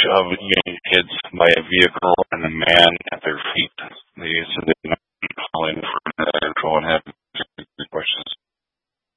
of young kids by a vehicle and a man at their feet. They said they might be calling for medical and have